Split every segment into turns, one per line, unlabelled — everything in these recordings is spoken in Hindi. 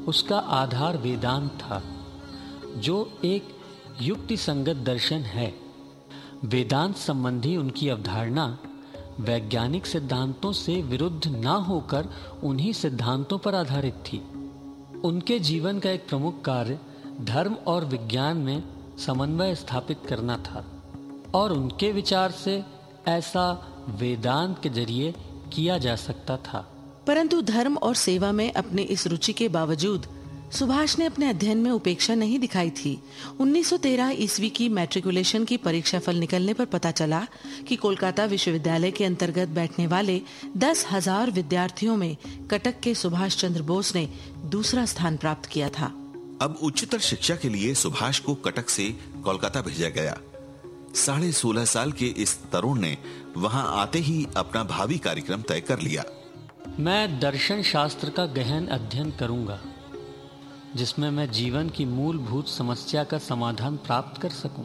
उसका आधार वेदांत था, जो एक युक्ति संगत दर्शन है। वेदांत संबंधी उनकी अवधारणा वैज्ञानिक सिद्धांतों से विरुद्ध न होकर उन्हीं सिद्धांतों पर आधारित थी। उनके जीवन का एक प्रमुख कार्य धर्म और विज्ञान में समन्वय स्थापित करना था, और उनके विचार से ऐसा वेदांत के जरिए किया जा सकता था।
परंतु धर्म और सेवा में अपने इस रुचि के बावजूद सुभाष ने अपने अध्ययन में उपेक्षा नहीं दिखाई थी। 1913 ईस्वी की मैट्रिकुलेशन की परीक्षा फल निकलने पर पता चला कि कोलकाता विश्वविद्यालय के अंतर्गत बैठने वाले 10,000 विद्यार्थियों में कटक के सुभाष चंद्र बोस ने दूसरा स्थान प्राप्त किया था।
अब उच्चतर शिक्षा के लिए सुभाष को कटक से कोलकाता भेजा गया। 16.5 साल के इस तरुण ने वहां आते ही अपना भावी कार्यक्रम तय कर लिया।
मैं दर्शन शास्त्र का गहन अध्ययन करूंगा, जिसमें मैं जीवन की मूलभूत समस्या का समाधान प्राप्त कर सकूं।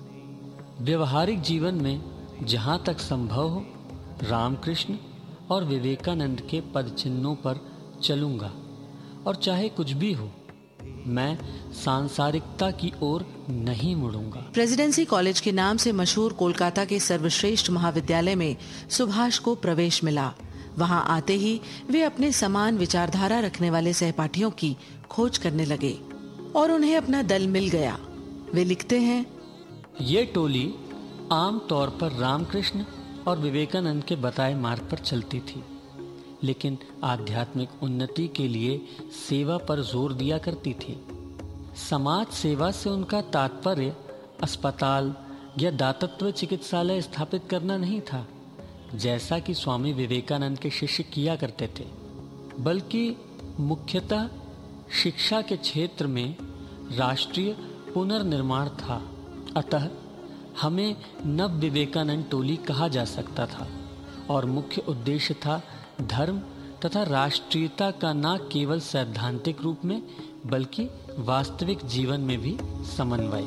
व्यवहारिक जीवन में जहां तक संभव हो रामकृष्ण और विवेकानंद के पद चिन्हों पर चलूंगा, और चाहे कुछ भी हो मैं सांसारिकता की ओर नहीं मुड़ूंगा।
प्रेसिडेंसी कॉलेज के नाम से मशहूर कोलकाता के सर्वश्रेष्ठ महाविद्यालय में सुभाष को प्रवेश मिला। वहां आते ही वे अपने समान विचारधारा रखने वाले सहपाठियों की खोज करने लगे और उन्हें अपना दल मिल गया। वे लिखते हैं,
ये टोली आम तौर पर रामकृष्ण और विवेकानंद के बताए मार्ग पर चलती थी, लेकिन आध्यात्मिक उन्नति के लिए सेवा पर जोर दिया करती थी। समाज सेवा से उनका तात्पर्य अस्पताल या दातत्व चिकित्सालय स्थापित करना नहीं था, जैसा कि स्वामी विवेकानंद के शिष्य किया करते थे, बल्कि मुख्यतः शिक्षा के क्षेत्र में राष्ट्रीय पुनर्निर्माण था। अतः हमें नव विवेकानंद टोली कहा जा सकता था, और मुख्य उद्देश्य था धर्म तथा राष्ट्रीयता का न केवल सैद्धांतिक रूप में बल्कि वास्तविक जीवन में भी समन्वय।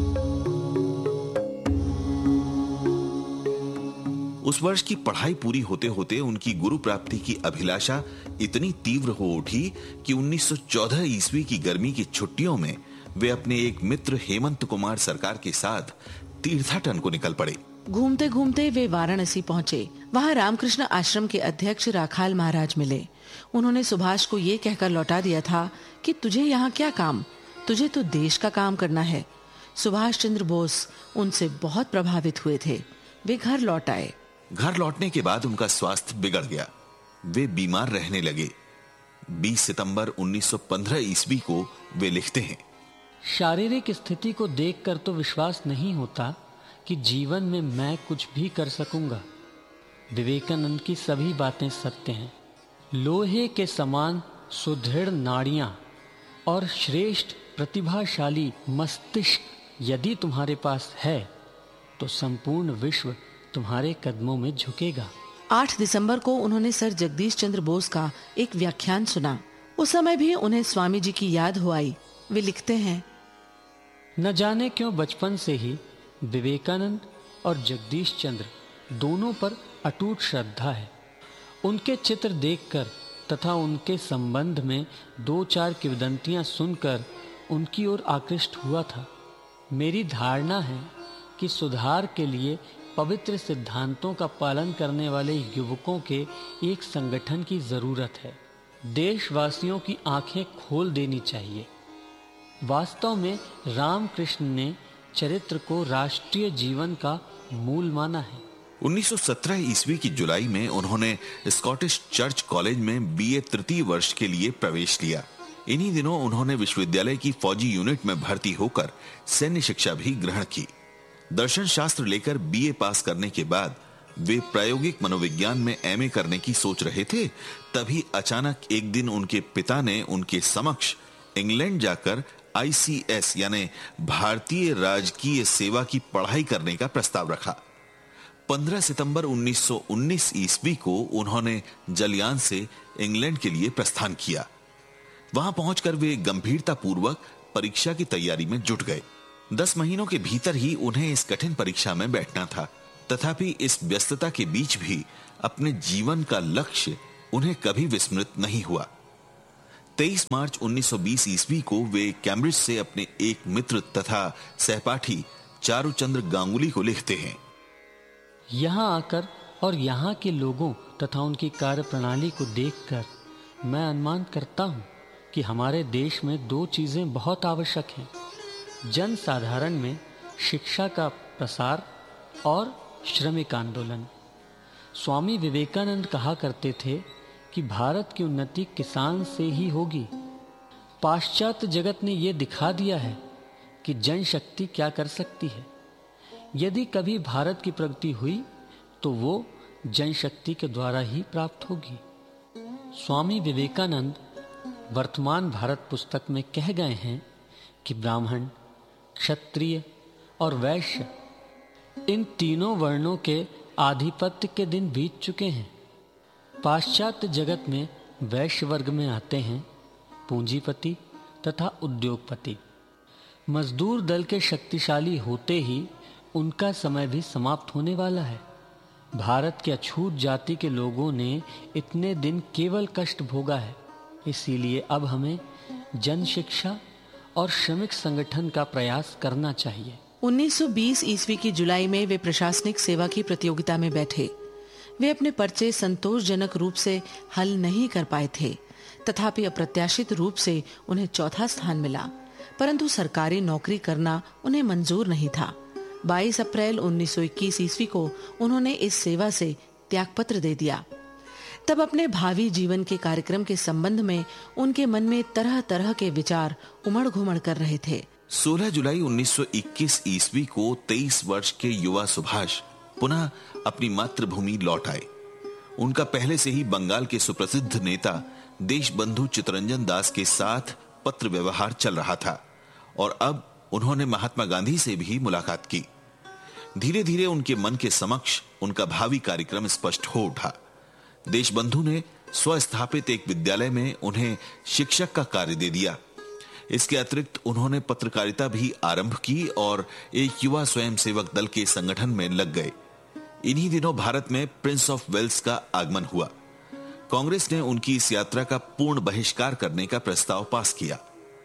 उस वर्ष की पढ़ाई पूरी होते होते उनकी गुरु प्राप्ति की अभिलाषा इतनी तीव्र हो उठी कि 1914 ईस्वी की गर्मी की छुट्टियों में वे अपने एक मित्र हेमंत कुमार सरकार के साथ तीर्थाटन को निकल पड़े।
घूमते घूमते वे वाराणसी पहुंचे। वहां रामकृष्ण आश्रम के अध्यक्ष राखाल महाराज मिले। उन्होंने सुभाष को ये कहकर लौटा दिया था कि तुझे यहाँ क्या काम, तुझे तो देश का काम करना है। सुभाष चंद्र बोस उनसे बहुत प्रभावित हुए थे। वे घर लौट आए।
घर लौटने के बाद उनका स्वास्थ्य बिगड़ गया। वे बीमार रहने लगे। 20 सितंबर 1915 ईस्वी को वे लिखते हैं,
शारीरिक स्थिति को देखकर तो विश्वास नहीं होता कि जीवन में मैं कुछ भी कर सकूंगा। विवेकानंद की सभी बातें सत्य हैं। लोहे के समान सुदृढ़ नाड़ियां और श्रेष्ठ प्रतिभाशाली मस्तिष्क यदि तुम्हारे पास है तो संपूर्ण विश्व तुम्हारे कदमों में झुकेगा।
8 दिसंबर को उन्होंने सर जगदीश चंद्र बोस का एक व्याख्यान सुना। उस समय भी उन्हें स्वामी जी की याद हो आई। वे लिखते हैं,
न जाने क्यों बचपन से ही विवेकानंद और जगदीश चंद्र दोनों पर अटूट श्रद्धा है। उनके चित्र देखकर तथा उनके संबंध में 2-4 किंवदंतियां सुनकर उनकी ओर आकृष्ट हुआ था। मेरी धारणा है कि सुधार के लिए पवित्र सिद्धांतों का पालन करने वाले युवकों के एक संगठन की जरूरत है। देशवासियों की आंखें खोल देनी चाहिए। वास्तव में रामकृष्ण ने चरित्र को राष्ट्रीय जीवन का मूल माना है।
1917 ईस्वी की जुलाई में उन्होंने स्कॉटिश चर्च कॉलेज में बीए तृतीय वर्ष के लिए प्रवेश लिया। इन्हीं दिनों उन्होंने विश्वविद्यालय की फौजी यूनिट में भर्ती होकर सैन्य शिक्षा भी ग्रहण की। दर्शन शास्त्र लेकर बीए पास करने के बाद वे प्रायोगिक मनोविज्ञान में एमए करने की सोच रहे थे। तभी अचानक एक दिन उनके पिता ने उनके समक्ष इंग्लैंड जाकर आईसीएस यानी भारतीय राजकीय सेवा की पढ़ाई करने का प्रस्ताव रखा। 15 सितंबर 1919 ईस्वी को उन्होंने जलयान से इंग्लैंड के लिए प्रस्थान किया। वहां पहुंचकर वे गंभीरता पूर्वक परीक्षा की तैयारी में जुट गए। 10 महीनों के भीतर ही उन्हें इस कठिन परीक्षा में बैठना था। तथापि इस व्यस्तता के बीच भी अपने जीवन का लक्ष्य उन्हें कभी विस्मृत नहीं हुआ। 23 मार्च 1920 ईस्वी को वे कैम्ब्रिज से अपने एक मित्र तथा सहपाठी चारुचंद्र गांगुली को लिखते हैं।
यहाँ आकर और यहाँ के लोगों तथा उनकी कार्य प्रणाली को देखकर मैं अनुमान करता हूँ कि हमारे देश में दो चीजें बहुत आवश्यक हैं: जन साधारण में शिक्षा का प्रसार और श्रमिक आंदोलन। स्वामी विवेकानंद कहा करते थे कि भारत की उन्नति किसान से ही होगी। पाश्चात्य जगत ने यह दिखा दिया है कि जनशक्ति क्या कर सकती है। यदि कभी भारत की प्रगति हुई तो वो जनशक्ति के द्वारा ही प्राप्त होगी। स्वामी विवेकानंद वर्तमान भारत पुस्तक में कह गए हैं कि ब्राह्मण, क्षत्रिय और वैश्य, इन तीनों वर्णों के आधिपत्य के दिन बीत चुके हैं। पाश्चात्य जगत में वैश्य वर्ग में आते हैं पूंजीपति तथा उद्योगपति। मजदूर दल के शक्तिशाली होते ही उनका समय भी समाप्त होने वाला है। भारत के अछूत जाति के लोगों ने इतने दिन केवल कष्ट भोगा है, इसीलिए अब हमें जन शिक्षा और श्रमिक संगठन का प्रयास करना चाहिए।
1920 ईस्वी की जुलाई में वे प्रशासनिक सेवा की प्रतियोगिता में बैठे। वे अपने पर्चे संतोषजनक रूप से हल नहीं कर पाए थे, तथापि अप्रत्याशित रूप से उन्हें चौथा स्थान मिला, परंतु सरकारी नौकरी करना उन्हें मंजूर नहीं था। 22 अप्रैल 1921 ईस्वी को उन्होंने इस सेवा से त्यागपत्र दे दिया। तब अपने भावी जीवन के कार्यक्रम के संबंध में उनके मन में तरह तरह के विचार उमड़ घुमड़ कर रहे थे।
16 जुलाई 1921 ईस्वी को 23 वर्ष के युवा सुभाष पुनः अपनी मातृभूमि लौट आए। उनका पहले से ही बंगाल के सुप्रसिद्ध नेता देशबंधु चित्तरंजन दास के साथ पत्र व्यवहार चल रहा था और अब उन्होंने महात्मा गांधी से भी मुलाकात की। धीरे धीरे उनके मन के समक्ष उनका भावी कार्यक्रम स्पष्ट हो उठा। देशबंधु ने स्वस्थापित एक विद्यालय में उन्हें शिक्षक का कार्य दे दिया। इसके अतिरिक्त उन्होंने पत्रकारिता भी आरंभ की और एक युवा स्वयंसेवक दल के संगठन में लग गए। इन्हीं दिनों भारत में प्रिंस ऑफ वेल्स का आगमन हुआ। कांग्रेस ने उनकी इस यात्रा का पूर्ण बहिष्कार करने का प्रस्ताव पास किया।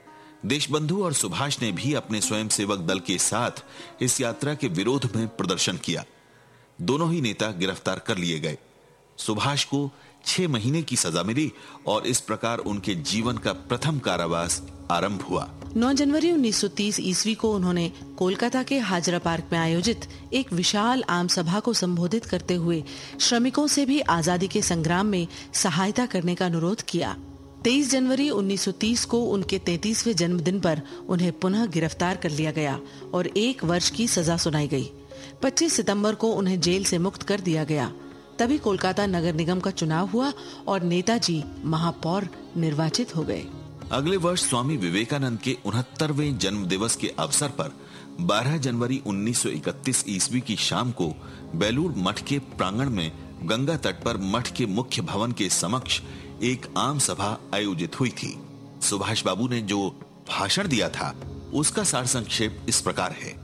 देशबंधु और सुभाष ने भी अपने स्वयंसेवक दल के साथ इस यात्रा के विरोध में प्रदर्शन किया। दोनों ही नेता गिरफ्तार कर लिए गए। सुभाष को 6 महीने की सजा मिली और इस प्रकार उनके जीवन का प्रथम कारावास आरंभ हुआ।
9 जनवरी 1930 ईस्वी को उन्होंने कोलकाता के हाजरा पार्क में आयोजित एक विशाल आम सभा को संबोधित करते हुए श्रमिकों से भी आजादी के संग्राम में सहायता करने का अनुरोध किया। 23 जनवरी 1930 को उनके 33वें जन्मदिन पर उन्हें पुनः गिरफ्तार कर लिया गया और 1 वर्ष की सजा सुनाई गई। 25 सितंबर को उन्हें जेल से मुक्त कर दिया गया। तभी कोलकाता नगर निगम का चुनाव हुआ और नेताजी महापौर निर्वाचित हो गए।
अगले वर्ष स्वामी विवेकानंद के 69वें जन्म दिवस के अवसर पर 12 जनवरी 1931 ईस्वी की शाम को बेलूर मठ के प्रांगण में गंगा तट पर मठ के मुख्य भवन के समक्ष एक आम सभा आयोजित हुई थी। सुभाष बाबू ने जो भाषण दिया था उसका सार संक्षेप इस प्रकार है।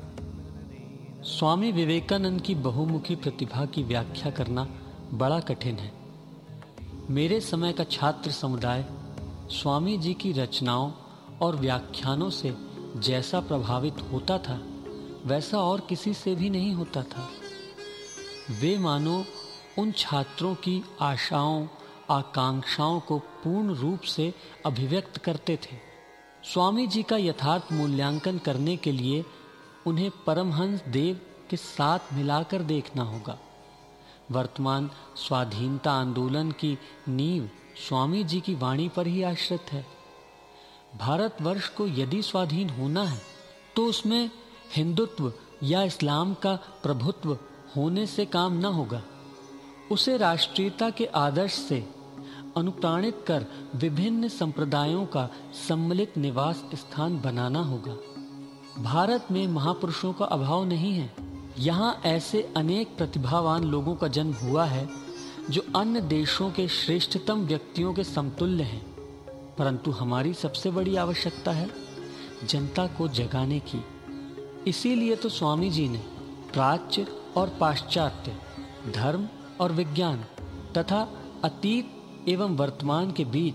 स्वामी विवेकानंद की बहुमुखी प्रतिभा की व्याख्या करना बड़ा कठिन है। मेरे समय का छात्र समुदाय स्वामी जी की रचनाओं और व्याख्यानों से जैसा प्रभावित होता था वैसा और किसी से भी नहीं होता था। वे मानो उन छात्रों की आशाओं आकांक्षाओं को पूर्ण रूप से अभिव्यक्त करते थे। स्वामी जी का यथार्थ मूल्यांकन करने के लिए उन्हें परमहंस देव के साथ मिलाकर देखना होगा। वर्तमान स्वाधीनता आंदोलन की नींव स्वामी जी की वाणी पर ही आश्रित है। भारतवर्ष को यदि स्वाधीन होना है तो उसमें हिंदुत्व या इस्लाम का प्रभुत्व होने से काम न होगा। उसे राष्ट्रीयता के आदर्श से अनुप्राणित कर विभिन्न संप्रदायों का सम्मिलित निवास स्थान बनाना होगा। भारत में महापुरुषों का अभाव नहीं है। यहाँ ऐसे अनेक प्रतिभावान लोगों का जन्म हुआ है जो अन्य देशों के श्रेष्ठतम व्यक्तियों के समतुल्य हैं, परंतु हमारी सबसे बड़ी आवश्यकता है जनता को जगाने की। इसीलिए तो स्वामी जी ने प्राच्य और पाश्चात्य, धर्म और विज्ञान तथा अतीत एवं वर्तमान के बीच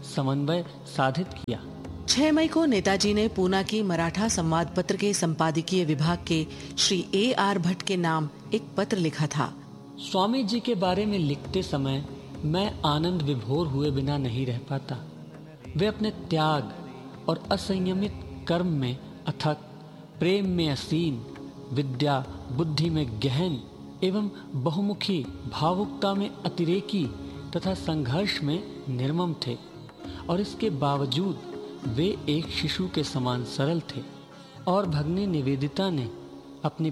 समन्वय साधित किया।
6 मई को नेताजी ने पूना की मराठा संवाद पत्र के संपादकीय विभाग के श्री A.R. भट्ट के नाम एक पत्र लिखा था।
स्वामी जी के बारे में लिखते समय मैं आनंद विभोर हुए बिना नहीं रह पाता। वे अपने त्याग और असंयमित कर्म में अथक, प्रेम में असीम, विद्या बुद्धि में गहन एवं बहुमुखी, भावुकता में अतिरेकी तथा संघर्ष में निर्मम थे, और इसके बावजूद वे एक शिशु के समान सरल थे। और भगनी निवेदिता ने अपनी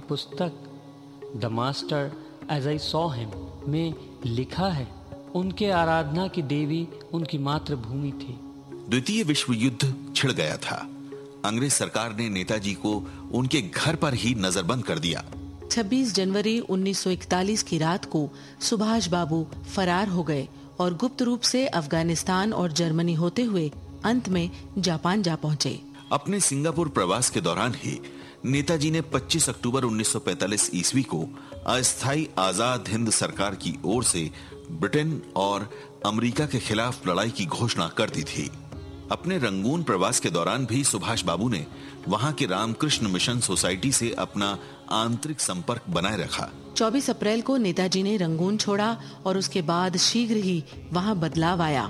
पुस्तक the master as I saw him में लिखा है, उनके आराधना की देवी उनकी मातृभूमि थी।
द्वितीय विश्व युद्ध छिड़ गया था। अंग्रेज सरकार ने नेताजी को उनके घर पर ही नजरबंद कर दिया।
26 जनवरी 1941 की रात को सुभाष बाबू फरार हो गए और गुप्त रूप से अफगानिस्तान और जर्मनी होते हुए अंत में जापान जा पहुंचे।
अपने सिंगापुर प्रवास के दौरान ही नेताजी ने 25 अक्टूबर 1945 ईस्वी को अस्थायी आजाद हिंद सरकार की ओर से ब्रिटेन और अमेरिका के खिलाफ लड़ाई की घोषणा कर दी थी। अपने रंगून प्रवास के दौरान भी सुभाष बाबू ने वहां के रामकृष्ण मिशन सोसाइटी से अपना आंतरिक संपर्क बनाए रखा।
24 अप्रैल को नेताजी ने रंगून छोड़ा और उसके बाद शीघ्र ही वहां बदलाव आया।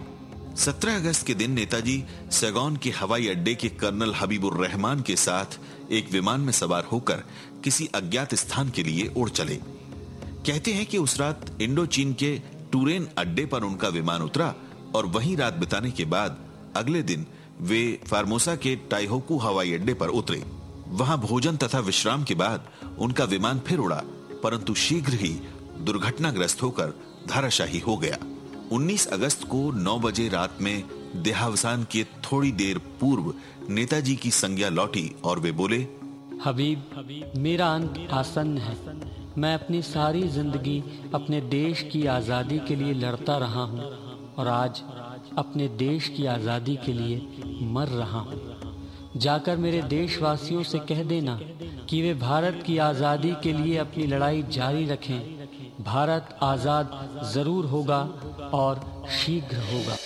17 अगस्त के दिन नेताजी सैगोन के हवाई अड्डे के कर्नल हबीबुर रहमान के साथ एक विमान में सवार होकर किसी अज्ञात स्थान के लिए उड़ चले। कहते हैं कि उस रात इंडो चीन के टूरेन अड्डे पर उनका विमान उतरा और वहीं रात बिताने के बाद अगले दिन वे फार्मोसा के टाइहोकू हवाई अड्डे पर उतरे। वहां भोजन तथा विश्राम के बाद उनका विमान फिर उड़ा, परंतु शीघ्र ही दुर्घटनाग्रस्त होकर धराशायी हो गया। 19 अगस्त को 9 बजे रात में देहावसान के थोड़ी देर पूर्व नेताजी की संज्ञा लौटी और वे बोले,
हबीब, मेरा अंत आसन्न है। मैं अपनी सारी जिंदगी अपने देश की आजादी के लिए लड़ता रहा हूँ और आज अपने देश की आजादी के लिए मर रहा हूँ। जाकर मेरे देशवासियों से कह देना कि वे भारत की आजादी के लिए अपनी लड़ाई जारी रखें। भारत आजाद जरूर होगा और शीघ्र होगा।